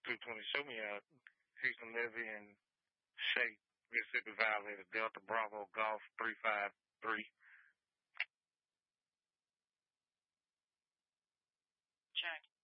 220. Show me Houston Levy and Shay, Mississippi Violator, Delta Bravo Golf 353. Check.